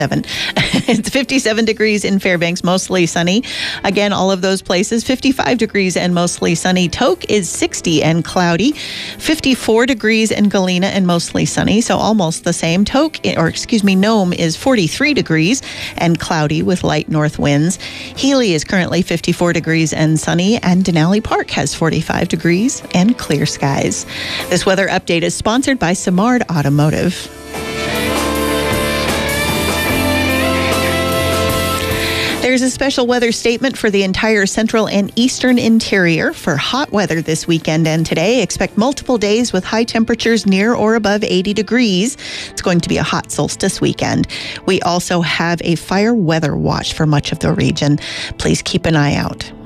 It's 57 degrees in Fairbanks, mostly sunny. Again, all of those places, 55 degrees and mostly sunny. Tok is 60 and cloudy. 54 degrees in Galena and mostly sunny, so almost the same. Nome is 43 degrees and cloudy with light north winds. Healy is currently 54 degrees and sunny, and Denali Park has 45 degrees and clear skies. This weather update is sponsored by Simard Automotive. There's a special weather statement for the entire central and eastern interior for hot weather this weekend and today. Expect multiple days with high temperatures near or above 80 degrees. It's going to be a hot solstice weekend. We also have a fire weather watch for much of the region. Please keep an eye out.